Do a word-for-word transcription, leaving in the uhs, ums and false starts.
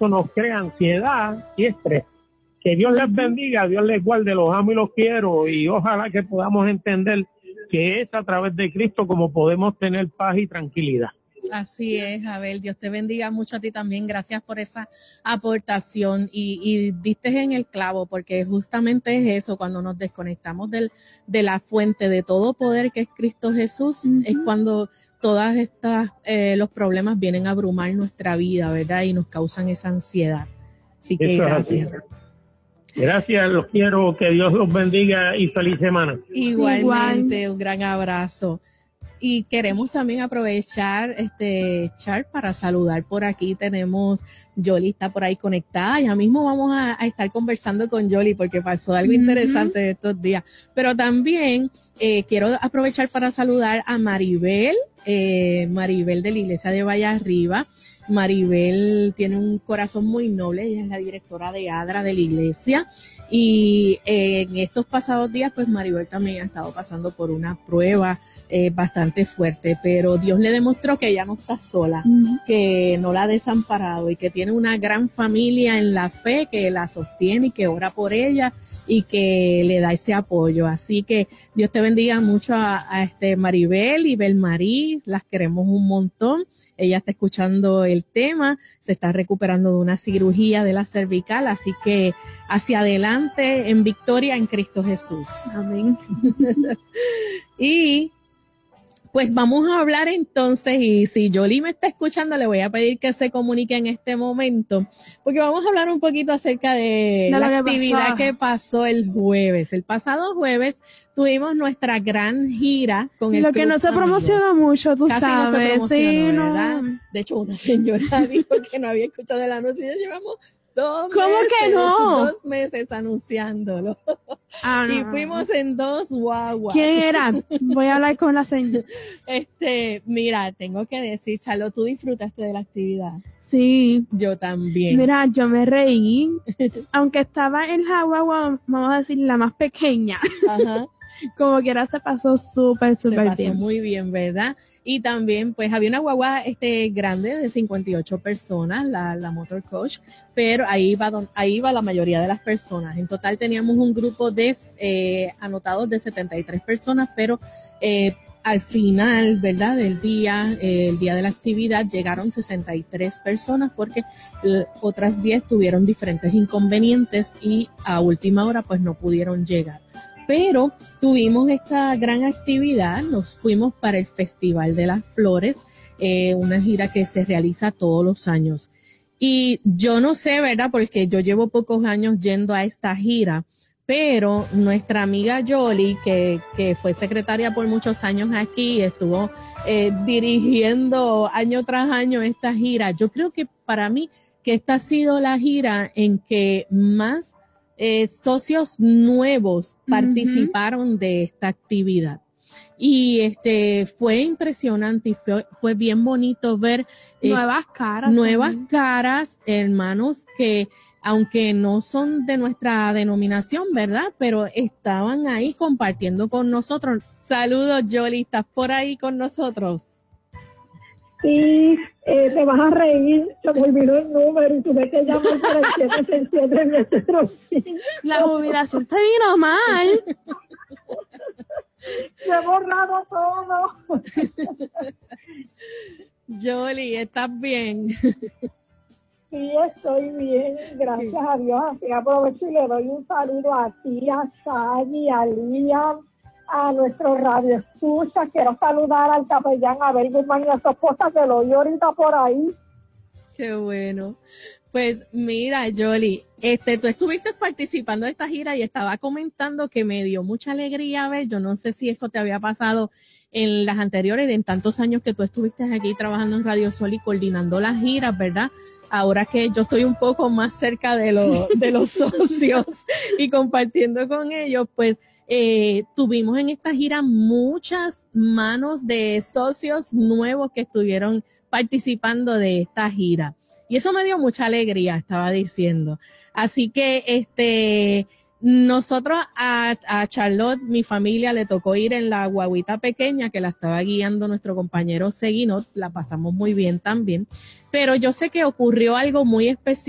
eso nos crea ansiedad y estrés. Que Dios les bendiga, Dios les guarde, los amo y los quiero, y ojalá que podamos entender que es a través de Cristo como podemos tener paz y tranquilidad. Así es, Abel, Dios te bendiga mucho a ti también, gracias por esa aportación y, y diste en el clavo, porque justamente es eso, cuando nos desconectamos del, de la fuente de todo poder que es Cristo Jesús, uh-huh. es cuando todas estas, eh, los problemas vienen a abrumar nuestra vida, ¿verdad? Y nos causan esa ansiedad. Así que eso gracias. Gracias, los quiero, que Dios los bendiga y feliz semana. Igualmente, Igual. Un gran abrazo. Y queremos también aprovechar este chat para saludar por aquí. Tenemos Yoli está por ahí conectada. Ya mismo vamos a, a estar conversando con Yoli porque pasó algo uh-huh. interesante estos días. Pero también eh, quiero aprovechar para saludar a Maribel, eh, Maribel de la Iglesia de Valle Arriba. Maribel tiene un corazón muy noble, ella es la directora de ADRA de la iglesia y eh, en estos pasados días pues Maribel también ha estado pasando por una prueba eh, bastante fuerte, pero Dios le demostró que ella no está sola, uh-huh. que no la ha desamparado y que tiene una gran familia en la fe que la sostiene y que ora por ella y que le da ese apoyo. Así que Dios te bendiga mucho a, a este Maribel y Belmarí, las queremos un montón. Ella está escuchando el tema, se está recuperando de una cirugía de la cervical, así que hacia adelante en victoria en Cristo Jesús. Amén. Y pues vamos a hablar entonces, y si Yoli me está escuchando, le voy a pedir que se comunique en este momento, porque vamos a hablar un poquito acerca de, de la que actividad pasó. que pasó el jueves. El pasado jueves tuvimos nuestra gran gira con el Lo que no se promocionó mucho, tú Casi sabes. no se promocionó, sí, ¿verdad? No. De hecho, una señora dijo que no había escuchado el anuncio. Ya llevamos dos ¿Cómo meses, que no? Dos meses anunciándolo. Ah, no, y fuimos no. en dos guaguas. ¿Quién era? Voy a hablar con la señora. Este, mira, tengo que decir, Charlo, ¿tú disfrutaste de la actividad? Sí. Yo también. Mira, yo me reí. Aunque estaba en la guagua, vamos a decir, la más pequeña. Ajá. Como quiera se pasó súper, súper bien. Se pasó muy bien, ¿verdad? Y también, pues, había una guagua este, grande de cincuenta y ocho personas, la, la Motor Coach, pero ahí va, don, ahí va la mayoría de las personas. En total teníamos un grupo de eh, anotados de setenta y tres personas, pero eh, al final, ¿verdad?, del día, eh, el día de la actividad, llegaron sesenta y tres personas porque eh, otras diez tuvieron diferentes inconvenientes y a última hora, pues, no pudieron llegar. Pero tuvimos esta gran actividad, nos fuimos para el Festival de las Flores, eh, una gira que se realiza todos los años. Y yo no sé, ¿verdad? Porque yo llevo pocos años yendo a esta gira, pero nuestra amiga Yoli, que, que fue secretaria por muchos años aquí, estuvo eh, dirigiendo año tras año esta gira. Yo creo que para mí que esta ha sido la gira en que más Eh, socios nuevos participaron uh-huh. de esta actividad y este fue impresionante y fue, fue bien bonito ver eh, nuevas caras nuevas también. caras, hermanos que aunque no son de nuestra denominación, ¿verdad? Pero estaban ahí compartiendo con nosotros. Saludos, Yoli, ¿estás por ahí con nosotros? Sí, eh, te vas a reír, se me olvidó el número y tuve que llamar para el siete seis siete en el La jubilación te vino mal. Se he borrado todo. Yoli, ¿estás bien? Sí, estoy bien, gracias sí. a Dios. Así aprovecho y le doy un saludo a ti, a Sally, a Liam, a nuestro radio escucha. Quiero saludar al capellán Abel Guzmán y a su esposa que lo oí ahorita por ahí. Qué bueno. Pues mira, Yoli, este, tú estuviste participando de esta gira y estaba comentando que me dio mucha alegría ver, yo no sé si eso te había pasado en las anteriores, en tantos años que tú estuviste aquí trabajando en Radio Sol y coordinando las giras, ¿verdad? Ahora que yo estoy un poco más cerca de, lo, de los socios y compartiendo con ellos, pues eh, tuvimos en esta gira muchas manos de socios nuevos que estuvieron participando de esta gira. Y eso me dio mucha alegría, estaba diciendo. Así que este nosotros a, a Charlotte, mi familia, le tocó ir en la guaguita pequeña que la estaba guiando nuestro compañero Seguinot. La pasamos muy bien también. Pero yo sé que ocurrió algo muy especial